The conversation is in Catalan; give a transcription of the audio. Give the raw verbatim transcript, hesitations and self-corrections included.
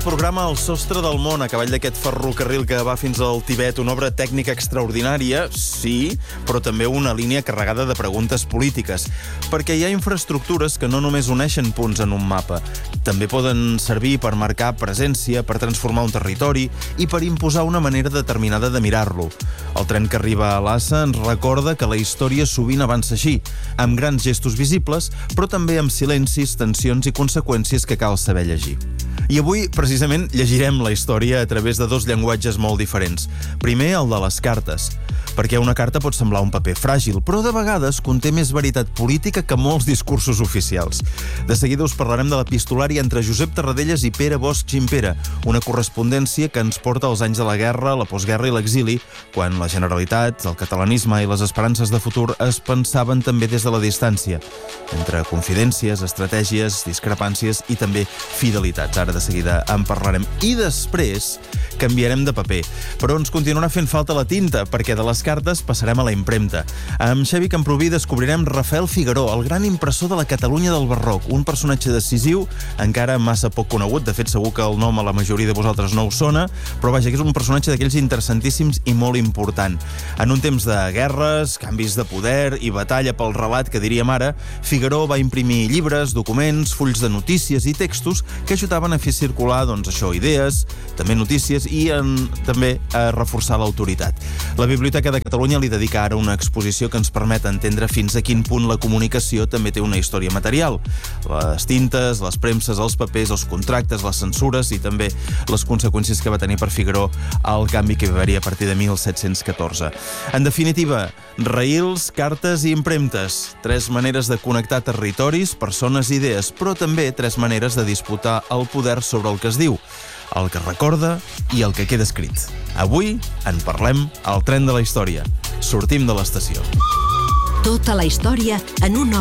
programa El sostre del món, a cavall d'aquest ferrocarril que va fins al Tibet, una obra tècnica extraordinària, sí, però també una línia carregada de preguntes polítiques, perquè hi ha infraestructures que no només uneixen punts en un mapa, també poden servir per marcar presència, per transformar un territori i per imposar una manera determinada de mirar-lo. El tren que arriba a Lhasa ens recorda que la història sovint avança així, amb grans gestos visibles, però també amb silencis, tensions i conseqüències que cal saber llegir. I avui, precisament, llegirem la història a través de dos llenguatges molt diferents. Primer, el de les cartes, perquè una carta pot semblar un paper fràgil, però de vegades conté més veritat política que molts discursos oficials. De seguida us parlarem de l'epistolari entre Josep Tarradellas i Pere Bosch Gimpera, una correspondència que ens porta als anys de la guerra, la postguerra i l'exili, quan la Generalitat, el catalanisme i les esperances de futur es pensaven també des de la distància, entre confidències, estratègies, discrepàncies i també fidelitats. Ara de seguida en parlarem. I després canviarem de paper, però ens continuarà fent falta la tinta, perquè de les cartes passarem a la impremta. Amb Xavi Camproví descobrirem Rafael Figaró, el gran impressor de la Catalunya del barroc, un personatge decisiu, encara massa poc conegut, de fet segur que el nom a la majoria de vosaltres no us sona, però vaja, que és un personatge d'aquells interessantíssims i molt important. En un temps de guerres, canvis de poder i batalla pel relat, que diríem ara, Figaró va imprimir llibres, documents, fulls de notícies i textos que ajudaven a fer circular, doncs això, idees, també notícies i en, també a reforçar l'autoritat. La Biblioteca de Catalunya li dedica ara una exposició que ens permet entendre fins a quin punt la comunicació també té una història material. Les tintes, les premses, els papers, els contractes, les censures i també les conseqüències que va tenir per Figaró el canvi que viuria a partir de mil set-cents catorze. En definitiva, raïls, cartes i impremtes. Tres maneres de connectar territoris, persones i idees, però també tres maneres de disputar el poder sobre el que es diu, el que recorda i el que queda escrit. Avui en parlem al tren de la història. Sortim de l'estació. Tota la història en una